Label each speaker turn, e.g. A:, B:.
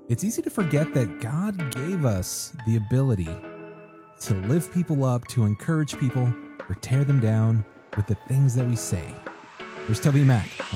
A: It's easy to forget that God gave us the ability to lift people up, to encourage people, or tear them down with the things that we say. There's Toby Mac.